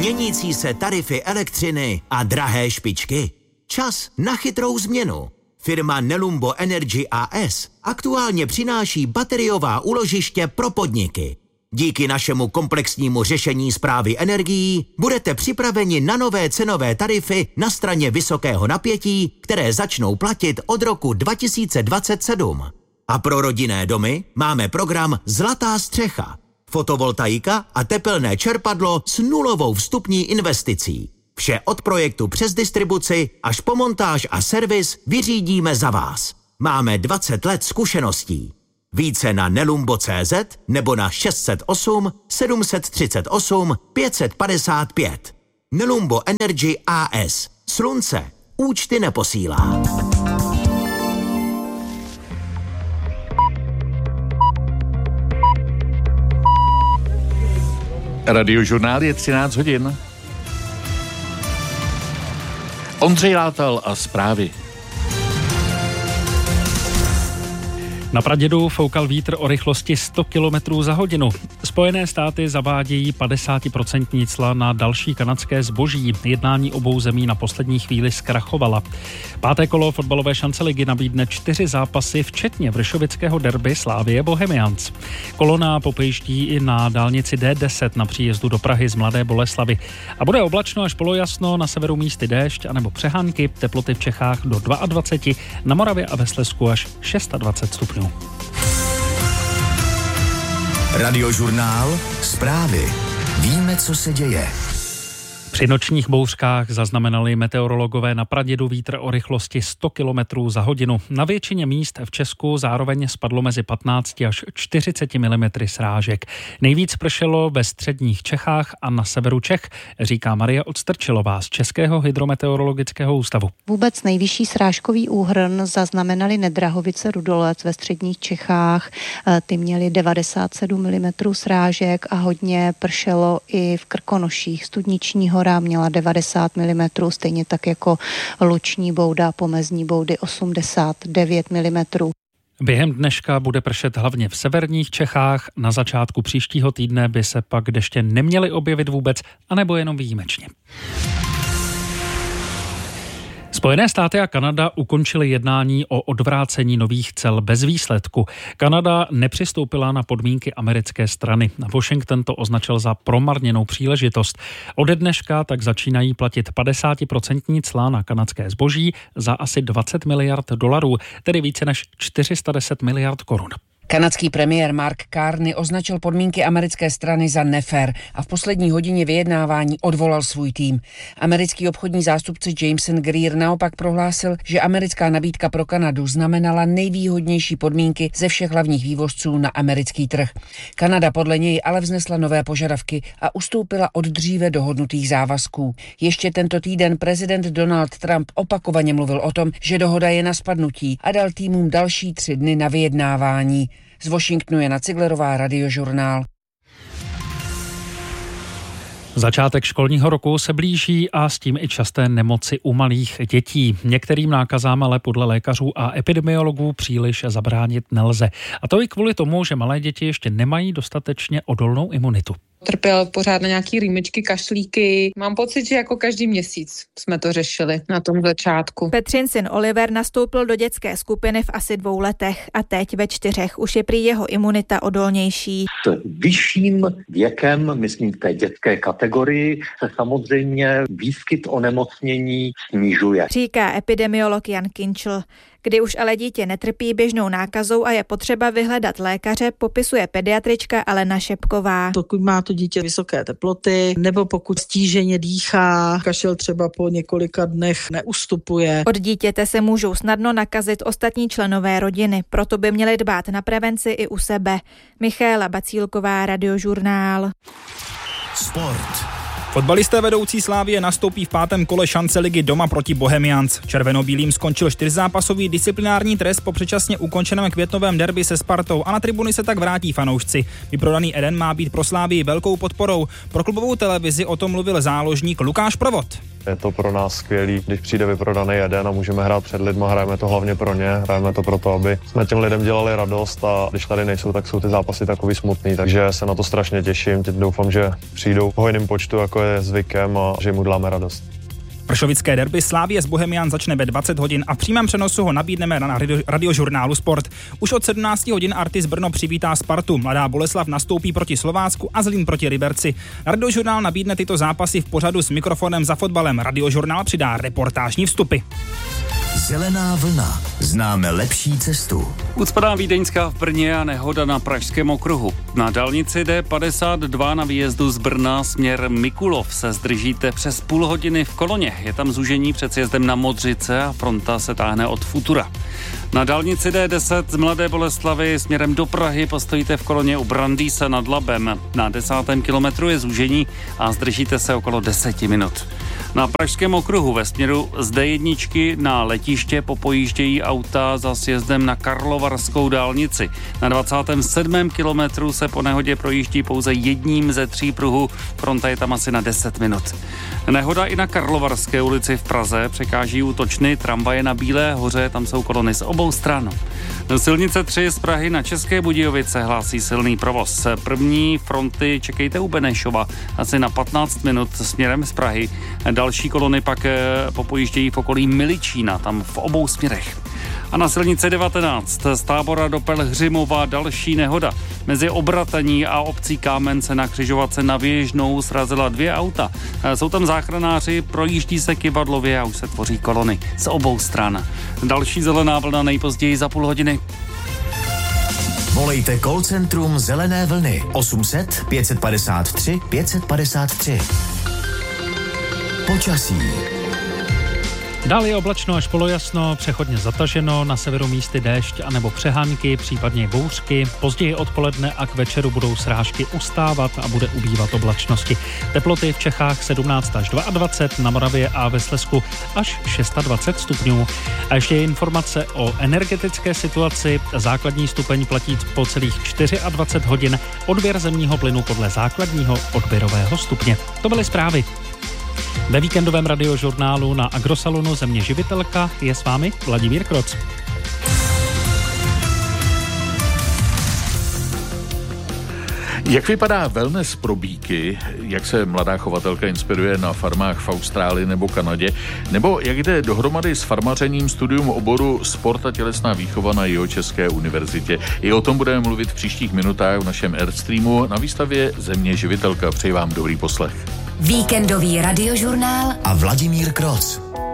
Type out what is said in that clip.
Měnící se tarify elektřiny a drahé špičky. Čas na chytrou změnu. Firma Nelumbo Energy AS aktuálně přináší bateriová úložiště pro podniky. Díky našemu komplexnímu řešení správy energií budete připraveni na nové cenové tarify na straně vysokého napětí, které začnou platit od roku 2027. A pro rodinné domy máme program Zlatá střecha. Fotovoltaika a tepelné čerpadlo s nulovou vstupní investicí. Vše od projektu přes distribuci až po montáž a servis vyřídíme za vás. Máme 20 let zkušeností. Více na nelumbo.cz nebo na 608 738 555. Nelumbo Energy AS. Slunce účty neposílá. Radiožurnál je 13 hodin. Ondřej Látal a zprávy. Na Pradědu foukal vítr o rychlosti 100 km za hodinu. Spojené státy zavádějí 50% cla na další kanadské zboží. Jednání obou zemí na poslední chvíli zkrachovala. Páté kolo fotbalové šance ligy nabídne 4 zápasy, včetně vršovického derby Slavie Bohemians. Kolona popojíždí i na dálnici D10 na příjezdu do Prahy z Mladé Boleslavi. A bude oblačno až polojasno, na severu místy déšť anebo přehánky, teploty v Čechách do 22, na Moravě a ve Slezsku až 26 stupňů. Radiožurnál zprávy. Víme, co se děje. Při nočních bouřkách zaznamenali meteorologové na Pradědu vítr o rychlosti 100 km za hodinu. Na většině míst v Česku zároveň spadlo mezi 15 až 40 mm srážek. Nejvíc pršelo ve středních Čechách a na severu Čech, říká Marie Odstrčilová z Českého hydrometeorologického ústavu. Vůbec nejvyšší srážkový úhrn zaznamenali Nedrahovice Rudolec ve středních Čechách. Ty měly 97 mm srážek a hodně pršelo i v Krkonoších. Studniční Hora měla 90 mm, stejně tak jako Luční Bouda, Pomezní Boudy 89 mm. Během dneška bude pršet hlavně v severních Čechách. Na začátku příštího týdne by se pak deště neměly objevit vůbec, anebo jenom výjimečně. Spojené státy a Kanada ukončily jednání o odvrácení nových cel bez výsledku. Kanada nepřistoupila na podmínky americké strany. Washington to označil za promarněnou příležitost. Ode dneška tak začínají platit 50% cla na kanadské zboží za asi 20 miliard dolarů, tedy více než 410 miliard korun. Kanadský premiér Mark Carney označil podmínky americké strany za nefér a v poslední hodině vyjednávání odvolal svůj tým. Americký obchodní zástupce Jameson Greer naopak prohlásil, že americká nabídka pro Kanadu znamenala nejvýhodnější podmínky ze všech hlavních vývozců na americký trh. Kanada podle něj ale vznesla nové požadavky a ustoupila od dříve dohodnutých závazků. Ještě tento týden prezident Donald Trump opakovaně mluvil o tom, že dohoda je na spadnutí a dal týmům další 3 dny na vyjednávání. Z Washingtonu Jana Ciglerová, Radiožurnál. Začátek školního roku se blíží a s tím i časté nemoci u malých dětí. Některým nákazám ale podle lékařů a epidemiologů příliš zabránit nelze. A to i kvůli tomu, že malé děti ještě nemají dostatečně odolnou imunitu. Trpěl pořád na nějaký rýmičky, kašlíky. Mám pocit, že jako každý měsíc jsme to řešili na tom začátku. Petřin syn Oliver nastoupil do dětské skupiny v asi 2 letech a teď ve 4 už je prý jeho imunita odolnější. S vyšším věkem, myslím v té dětské kategorii, se samozřejmě výskyt onemocnění snižuje. Říká epidemiolog Jan Kinčl. Kdy už ale dítě netrpí běžnou nákazou a je potřeba vyhledat lékaře, popisuje pediatrička Alena Šepková. Pokud má to dítě vysoké teploty, nebo pokud stíženě dýchá, kašel třeba po několika dnech neustupuje. Od dítěte se můžou snadno nakazit ostatní členové rodiny, proto by měli dbát na prevenci i u sebe. Michaela Bacílková, Radiožurnál. Sport. Fotbalisté vedoucí Slavie nastoupí v 5. kole šance ligy doma proti Bohemians. Červenobílým skončil 4zápasový disciplinární trest po předčasně ukončeném květnovém derby se Spartou a na tribuny se tak vrátí fanoušci. Vyprodaný Eden má být pro Slavii velkou podporou. Pro klubovou televizi o tom mluvil záložník Lukáš Provod. Je to pro nás skvělý, když přijde vyprodaný jeden a můžeme hrát před lidma, hrajeme to hlavně pro ně, hrajeme to proto, aby jsme těm lidem dělali radost a když tady nejsou, tak jsou ty zápasy takový smutný, takže se na to strašně těším, teď doufám, že přijdou v hojném počtu, jako je zvykem a že jim uděláme radost. Pršovické derby Slavie s Bohemians začne ve 20 hodin a v přímém přenosu ho nabídneme na radiožurnálu Sport. Už od 17 hodin Artis Brno přivítá Spartu, Mladá Boleslav nastoupí proti Slovácku a Zlín proti Liberci. Radiožurnál nabídne tyto zápasy v pořadu s mikrofonem za fotbalem. Radiožurnál přidá reportážní vstupy. Zelená vlna. Známe lepší cestu. Ucpaná Vídeňská v Brně a nehoda na Pražském okruhu. Na dálnici D52 na výjezdu z Brna směr Mikulov se zdržíte přes půl hodiny v koloně. Je tam zúžení před sjezdem na Modřice a fronta se táhne od Futura. Na dálnici D10 z Mladé Boleslavy směrem do Prahy postojíte v koloně u Brandýsa nad Labem. Na 10. kilometru je zúžení a zdržíte se okolo 10 minut. Na Pražském okruhu ve směru z D1 na letiště popojíždějí auta za sjezdem na Karlovarskou dálnici. Na 27. kilometru se po nehodě projíždí pouze jedním ze 3 pruhů, fronta je tam asi na 10 minut. Nehoda i na Karlovarské ulici v Praze, překáží útočny tramvaje na Bílé hoře, tam jsou kolony z obou stran. Silnice 3 z Prahy na České Budějovice hlásí silný provoz. První fronty čekejte u Benešova, asi na 15 minut směrem z Prahy. Další kolony pak popojíždějí v okolí Miličína, tam v obou směrech. A na silnici 19 z Tábora do Pelhřimova další nehoda. Mezi Obrataní a obcí Kámence na křižovatce na Věžnou srazila 2 auta. Jsou tam záchranáři, projíždí se kyvadlově a už se tvoří kolony z obou stran. Další zelená vlna nejpozději za půl hodiny. Volejte call centrum Zelené vlny 800 553 553. Počasí. Dál je oblačno až polojasno, přechodně zataženo, na severu místy déšť anebo přehánky, případně bouřky. Později odpoledne a k večeru budou srážky ustávat a bude ubývat oblačnosti. Teploty v Čechách 17 až 22, na Moravě a ve Slezsku až 26 stupňů. A ještě informace o energetické situaci. Základní stupeň platí po celých 24 hodin, odběr zemního plynu podle základního odběrového stupně. To byly zprávy. Ve víkendovém radiožurnálu na Agrosalonu Země živitelka je s vámi Vladimír Kroc. Jak vypadá wellness pro býky, jak se mladá chovatelka inspiruje na farmách v Austrálii nebo Kanadě, nebo jak jde dohromady s farmařením studium oboru sport a tělesná výchova na Jihočeské univerzitě. I o tom budeme mluvit v příštích minutách v našem Airstreamu na výstavě Země živitelka. Přeji vám dobrý poslech. Víkendový radiožurnál a Vladimír Kroc.